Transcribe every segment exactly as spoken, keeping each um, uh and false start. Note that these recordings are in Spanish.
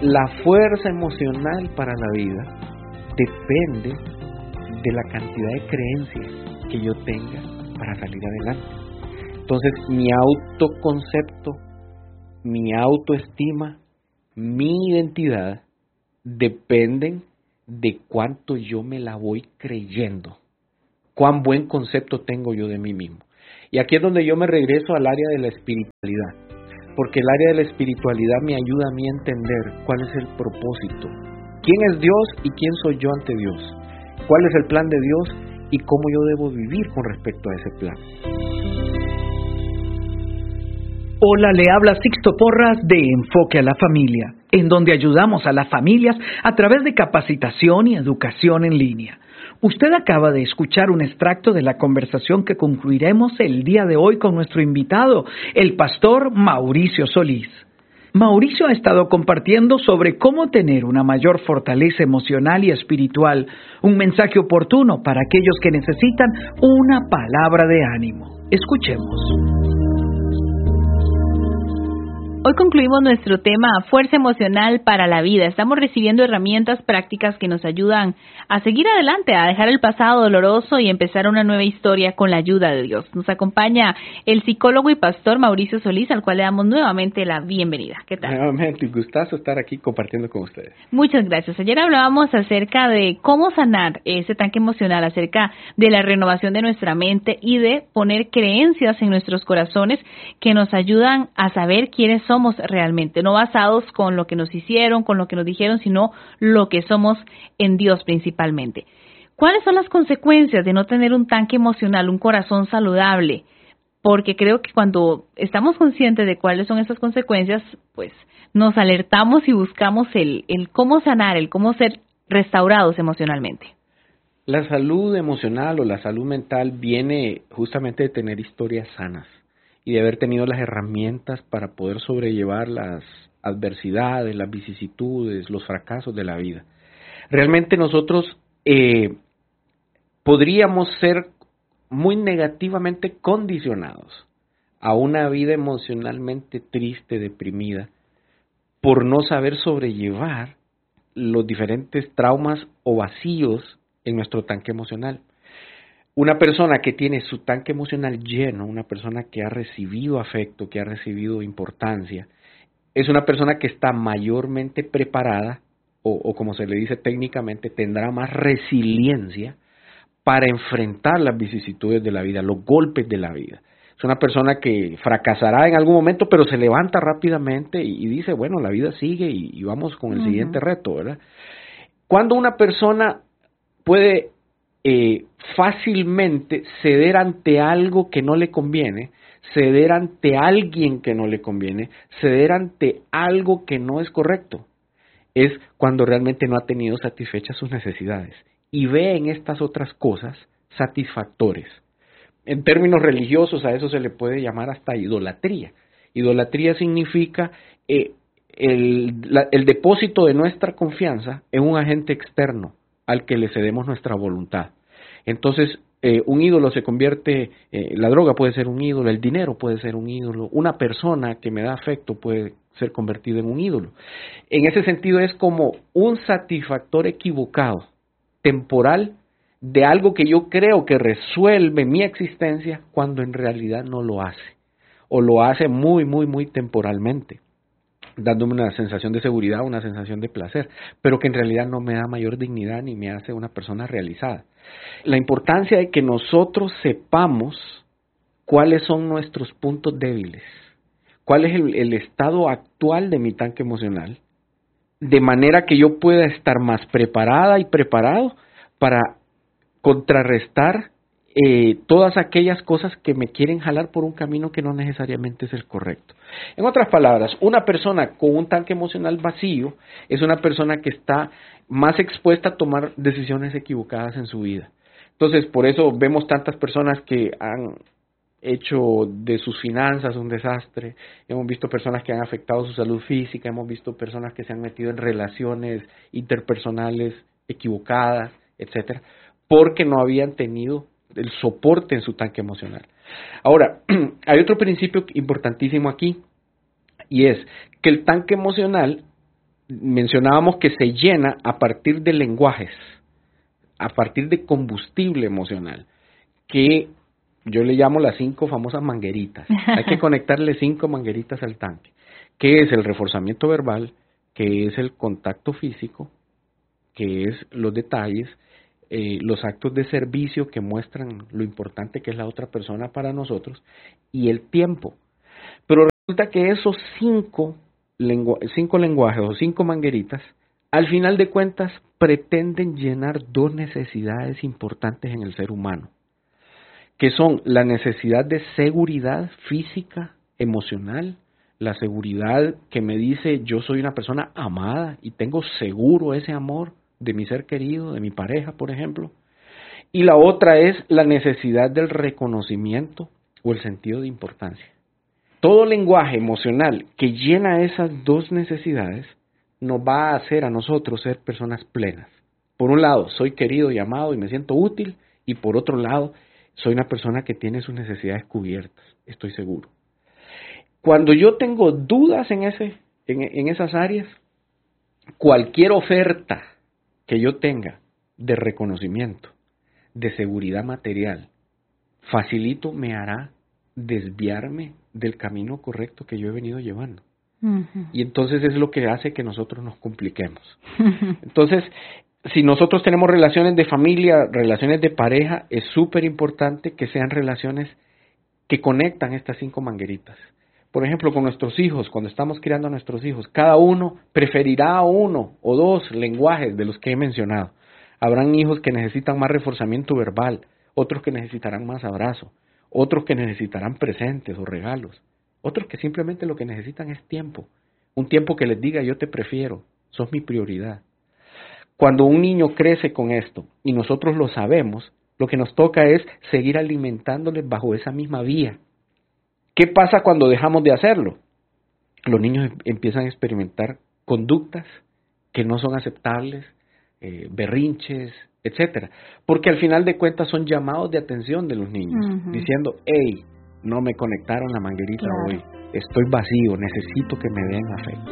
La fuerza emocional para la vida depende de la cantidad de creencias que yo tenga para salir adelante. Entonces, mi autoconcepto, mi autoestima, mi identidad dependen de cuánto yo me la voy creyendo, cuán buen concepto tengo yo de mí mismo. Y aquí es donde yo me regreso al área de la espiritualidad, porque el área de la espiritualidad me ayuda a mí a entender cuál es el propósito, quién es Dios y quién soy yo ante Dios, cuál es el plan de Dios y cómo yo debo vivir con respecto a ese plan. Hola, le habla Sixto Porras de Enfoque a la Familia, en donde ayudamos a las familias a través de capacitación y educación en línea. Usted acaba de escuchar un extracto de la conversación que concluiremos el día de hoy con nuestro invitado, el pastor Mauricio Solís. Mauricio ha estado compartiendo sobre cómo tener una mayor fortaleza emocional y espiritual, un mensaje oportuno para aquellos que necesitan una palabra de ánimo. Escuchemos. Hoy concluimos nuestro tema Fuerza Emocional para la Vida. Estamos recibiendo herramientas prácticas que nos ayudan a seguir adelante, a dejar el pasado doloroso y empezar una nueva historia con la ayuda de Dios. Nos acompaña el psicólogo y pastor Mauricio Solís, al cual le damos nuevamente la bienvenida. ¿Qué tal? Nuevamente, un gustazo estar aquí compartiendo con ustedes. Muchas gracias. Ayer hablábamos acerca de cómo sanar ese tanque emocional, acerca de la renovación de nuestra mente y de poner creencias en nuestros corazones que nos ayudan a saber quiénes somos. Somos realmente, no basados con lo que nos hicieron, con lo que nos dijeron, sino lo que somos en Dios principalmente. ¿Cuáles son las consecuencias de no tener un tanque emocional, un corazón saludable? Porque creo que cuando estamos conscientes de cuáles son esas consecuencias, pues nos alertamos y buscamos el, el cómo sanar, el cómo ser restaurados emocionalmente. La salud emocional o la salud mental viene justamente de tener historias sanas y de haber tenido las herramientas para poder sobrellevar las adversidades, las vicisitudes, los fracasos de la vida. Realmente nosotros eh, podríamos ser muy negativamente condicionados a una vida emocionalmente triste, deprimida, por no saber sobrellevar los diferentes traumas o vacíos en nuestro tanque emocional. Una persona que tiene su tanque emocional lleno, una persona que ha recibido afecto, que ha recibido importancia, es una persona que está mayormente preparada, o, o como se le dice técnicamente, tendrá más resiliencia para enfrentar las vicisitudes de la vida, los golpes de la vida. Es una persona que fracasará en algún momento, pero se levanta rápidamente y, y dice, bueno, la vida sigue y, y vamos con el uh-huh. siguiente reto, ¿verdad? Cuando una persona puede Eh, fácilmente ceder ante algo que no le conviene, ceder ante alguien que no le conviene, ceder ante algo que no es correcto, es cuando realmente no ha tenido satisfechas sus necesidades y ve en estas otras cosas satisfactores. En términos religiosos a eso se le puede llamar hasta idolatría. Idolatría significa eh, el, la, el depósito de nuestra confianza en un agente externo al que le cedemos nuestra voluntad. Entonces, eh, un ídolo se convierte, eh, la droga puede ser un ídolo, el dinero puede ser un ídolo, una persona que me da afecto puede ser convertida en un ídolo. En ese sentido es como un satisfactor equivocado, temporal, de algo que yo creo que resuelve mi existencia cuando en realidad no lo hace, o lo hace muy, muy, muy temporalmente, dándome una sensación de seguridad, una sensación de placer, pero que en realidad no me da mayor dignidad ni me hace una persona realizada. La importancia de que nosotros sepamos cuáles son nuestros puntos débiles, cuál es el, el estado actual de mi tanque emocional, de manera que yo pueda estar más preparada y preparado para contrarrestar Eh, todas aquellas cosas que me quieren jalar por un camino que no necesariamente es el correcto. En otras palabras, una persona con un tanque emocional vacío es una persona que está más expuesta a tomar decisiones equivocadas en su vida. Entonces, por eso vemos tantas personas que han hecho de sus finanzas un desastre, hemos visto personas que han afectado su salud física, hemos visto personas que se han metido en relaciones interpersonales equivocadas, etcétera, porque no habían tenido el soporte en su tanque emocional. Ahora, hay otro principio importantísimo aquí, y es que el tanque emocional mencionábamos que se llena a partir de lenguajes, a partir de combustible emocional, que yo le llamo las cinco famosas mangueritas. Hay que conectarle cinco mangueritas al tanque, que es el reforzamiento verbal, que es el contacto físico, que es los detalles, eh, los actos de servicio que muestran lo importante que es la otra persona para nosotros, y el tiempo. Pero resulta que esos cinco, lengu- cinco lenguajes o cinco mangueritas, al final de cuentas pretenden llenar dos necesidades importantes en el ser humano, que son la necesidad de seguridad física, emocional, la seguridad que me dice yo soy una persona amada y tengo seguro ese amor de mi ser querido, de mi pareja, por ejemplo. Y la otra es la necesidad del reconocimiento o el sentido de importancia. Todo lenguaje emocional que llena esas dos necesidades nos va a hacer a nosotros ser personas plenas. Por un lado, soy querido y amado y me siento útil, y por otro lado, soy una persona que tiene sus necesidades cubiertas, estoy seguro. Cuando yo tengo dudas en, ese, en, en esas áreas, cualquier oferta que yo tenga de reconocimiento, de seguridad material, facilito me hará desviarme del camino correcto que yo he venido llevando. Uh-huh. Y entonces es lo que hace que nosotros nos compliquemos. Entonces, si nosotros tenemos relaciones de familia, relaciones de pareja, es súper importante que sean relaciones que conectan estas cinco mangueritas. Por ejemplo, con nuestros hijos, cuando estamos criando a nuestros hijos, cada uno preferirá uno o dos lenguajes de los que he mencionado. Habrán hijos que necesitan más reforzamiento verbal, otros que necesitarán más abrazo, otros que necesitarán presentes o regalos, otros que simplemente lo que necesitan es tiempo, un tiempo que les diga yo te prefiero, sos mi prioridad. Cuando un niño crece con esto y nosotros lo sabemos, lo que nos toca es seguir alimentándoles bajo esa misma vía. ¿Qué pasa cuando dejamos de hacerlo? Los niños empiezan a experimentar conductas que no son aceptables, eh, berrinches, etcétera, porque al final de cuentas son llamados de atención de los niños, uh-huh. diciendo, hey, no me conectaron la manguerita claro. hoy, estoy vacío, necesito que me den afecto.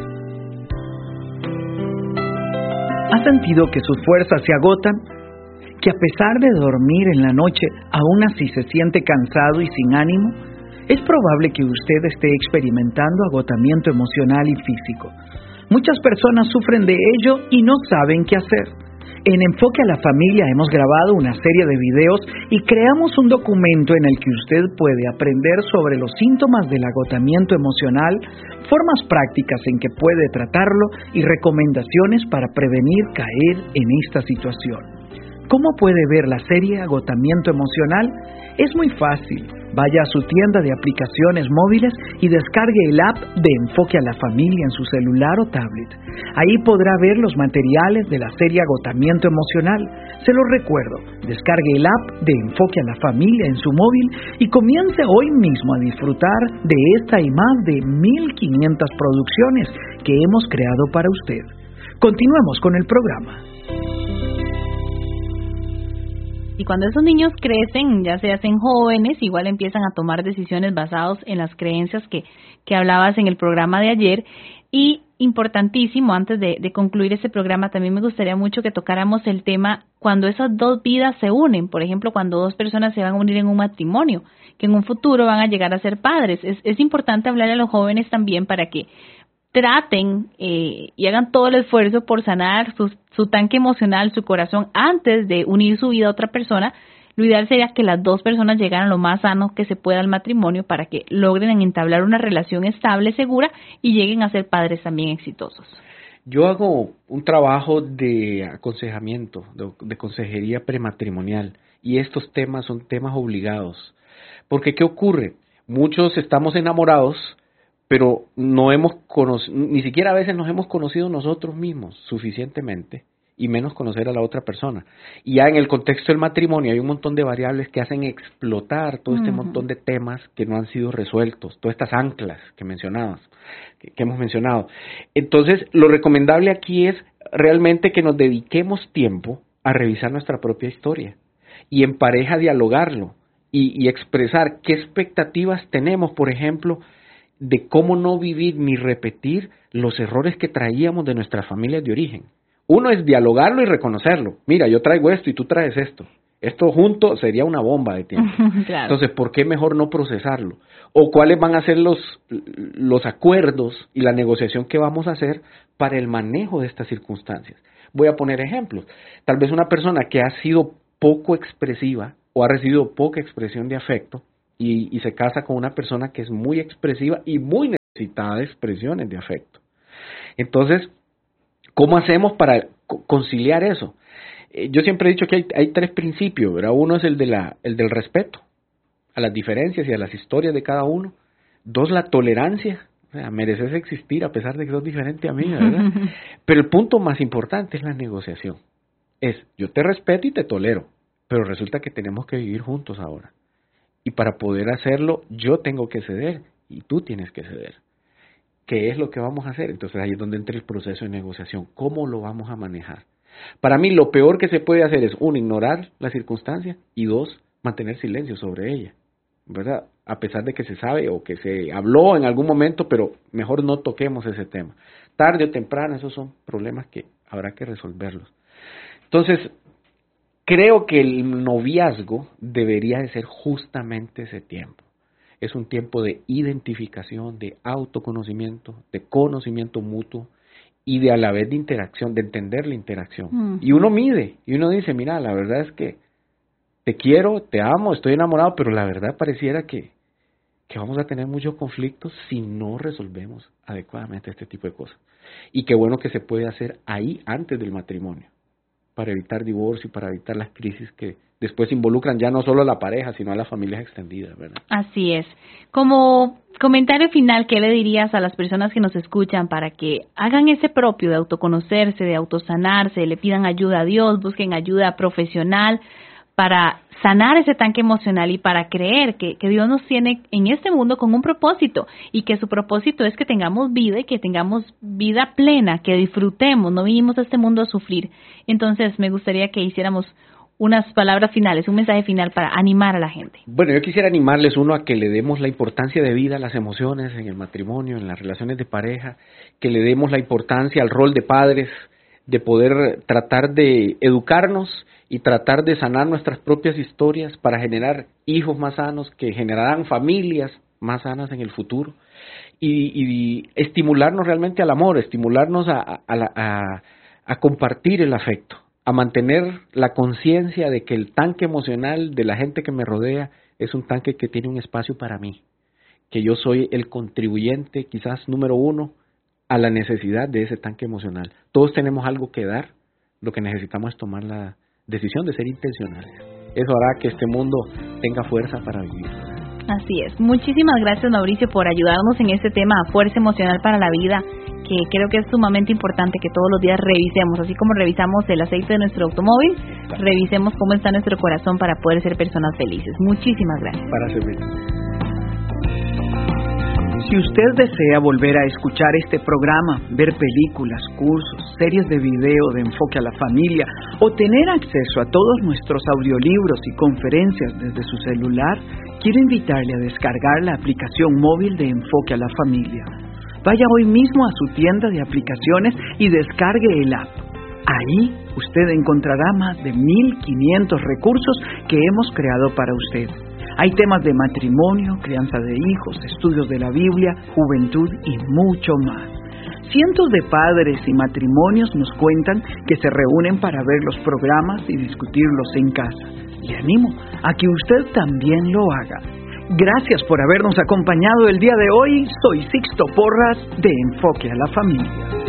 ¿Ha sentido que sus fuerzas se agotan? ¿Que a pesar de dormir en la noche, aún así se siente cansado y sin ánimo? Es probable que usted esté experimentando agotamiento emocional y físico. Muchas personas sufren de ello y no saben qué hacer. En Enfoque a la Familia hemos grabado una serie de videos y creamos un documento en el que usted puede aprender sobre los síntomas del agotamiento emocional, formas prácticas en que puede tratarlo y recomendaciones para prevenir caer en esta situación. ¿Cómo puede ver la serie Agotamiento Emocional? Es muy fácil. Vaya a su tienda de aplicaciones móviles y descargue el app de Enfoque a la Familia en su celular o tablet. Ahí podrá ver los materiales de la serie Agotamiento Emocional. Se lo recuerdo, descargue el app de Enfoque a la Familia en su móvil y comience hoy mismo a disfrutar de esta y más de mil quinientas producciones que hemos creado para usted. Continuemos con el programa. Y cuando esos niños crecen, ya se hacen jóvenes, igual empiezan a tomar decisiones basadas en las creencias que, que hablabas en el programa de ayer. Y importantísimo, antes de, de concluir este programa, también me gustaría mucho que tocáramos el tema cuando esas dos vidas se unen. Por ejemplo, cuando dos personas se van a unir en un matrimonio, que en un futuro van a llegar a ser padres. Es, es importante hablar a los jóvenes también para que traten eh, y hagan todo el esfuerzo por sanar su, su tanque emocional, su corazón, antes de unir su vida a otra persona. Lo ideal sería que las dos personas llegaran lo más sano que se pueda al matrimonio para que logren entablar una relación estable, segura y lleguen a ser padres también exitosos. Yo hago un trabajo de aconsejamiento, de, de consejería prematrimonial, y estos temas son temas obligados. Porque ¿qué ocurre? Muchos estamos enamorados, pero no hemos conocido, ni siquiera a veces nos hemos conocido nosotros mismos suficientemente, y menos conocer a la otra persona. Y ya en el contexto del matrimonio hay un montón de variables que hacen explotar todo este uh-huh. montón de temas que no han sido resueltos, todas estas anclas que mencionabas, que, que hemos mencionado. Entonces, lo recomendable aquí es realmente que nos dediquemos tiempo a revisar nuestra propia historia y en pareja dialogarlo y, y expresar qué expectativas tenemos, por ejemplo, de cómo no vivir ni repetir los errores que traíamos de nuestras familias de origen. Uno es dialogarlo y reconocerlo. Mira, yo traigo esto y tú traes esto. Esto junto sería una bomba de tiempo. Claro. Entonces, ¿por qué mejor no procesarlo? ¿O cuáles van a ser los, los acuerdos y la negociación que vamos a hacer para el manejo de estas circunstancias? Voy a poner ejemplos. Tal vez una persona que ha sido poco expresiva o ha recibido poca expresión de afecto y, y se casa con una persona que es muy expresiva y muy necesitada de expresiones de afecto. Entonces, ¿cómo hacemos para conciliar eso? Eh, yo siempre he dicho que hay, hay tres principios, ¿verdad? Uno es el, de la, el del respeto a las diferencias y a las historias de cada uno. Dos, la tolerancia. O sea, mereces existir a pesar de que sos diferente a mí, ¿verdad? Pero el punto más importante es la negociación. Es, yo te respeto y te tolero, pero resulta que tenemos que vivir juntos ahora. Y para poder hacerlo, yo tengo que ceder y tú tienes que ceder. ¿Qué es lo que vamos a hacer? Entonces ahí es donde entra el proceso de negociación. ¿Cómo lo vamos a manejar? Para mí lo peor que se puede hacer es, uno, ignorar la circunstancia y dos, mantener silencio sobre ella, ¿verdad? A pesar de que se sabe o que se habló en algún momento, pero mejor no toquemos ese tema. Tarde o temprano, esos son problemas que habrá que resolverlos. Entonces, creo que el noviazgo debería de ser justamente ese tiempo. Es un tiempo de identificación, de autoconocimiento, de conocimiento mutuo y de a la vez de interacción, de entender la interacción. Mm. Y uno mide, y uno dice, mira, la verdad es que te quiero, te amo, estoy enamorado, pero la verdad pareciera que, que vamos a tener muchos conflictos si no resolvemos adecuadamente este tipo de cosas. Y qué bueno que se puede hacer ahí antes del matrimonio, para evitar divorcio y para evitar las crisis que después involucran ya no solo a la pareja, sino a las familias extendidas, ¿verdad? Así es. Como comentario final, ¿qué le dirías a las personas que nos escuchan para que hagan ese propio de autoconocerse, de autosanarse, le pidan ayuda a Dios, busquen ayuda profesional para sanar ese tanque emocional y para creer que, que Dios nos tiene en este mundo con un propósito y que su propósito es que tengamos vida y que tengamos vida plena, que disfrutemos, no vinimos a este mundo a sufrir? Entonces, me gustaría que hiciéramos unas palabras finales, un mensaje final para animar a la gente. Bueno, yo quisiera animarles, uno, a que le demos la importancia de vida a las emociones en el matrimonio, en las relaciones de pareja, que le demos la importancia al rol de padres, de poder tratar de educarnos y tratar de sanar nuestras propias historias para generar hijos más sanos que generarán familias más sanas en el futuro y, y estimularnos realmente al amor, estimularnos a, a, a, a compartir el afecto, a mantener la conciencia de que el tanque emocional de la gente que me rodea es un tanque que tiene un espacio para mí, que yo soy el contribuyente quizás número uno a la necesidad de ese tanque emocional. Todos tenemos algo que dar, lo que necesitamos es tomar la decisión de ser intencionales. Eso hará que este mundo tenga fuerza para vivir. Así es. Muchísimas gracias, Mauricio, por ayudarnos en este tema, fuerza emocional para la vida, que creo que es sumamente importante que todos los días revisemos, así como revisamos el aceite de nuestro automóvil, revisemos cómo está nuestro corazón para poder ser personas felices. Muchísimas gracias. Para servir. Si usted desea volver a escuchar este programa, ver películas, cursos, series de video de Enfoque a la Familia o tener acceso a todos nuestros audiolibros y conferencias desde su celular, quiero invitarle a descargar la aplicación móvil de Enfoque a la Familia. Vaya hoy mismo a su tienda de aplicaciones y descargue el app. Ahí usted encontrará más de mil quinientos recursos que hemos creado para usted. Hay temas de matrimonio, crianza de hijos, estudios de la Biblia, juventud y mucho más. Cientos de padres y matrimonios nos cuentan que se reúnen para ver los programas y discutirlos en casa. Le animo a que usted también lo haga. Gracias por habernos acompañado el día de hoy. Soy Sixto Porras de Enfoque a la Familia.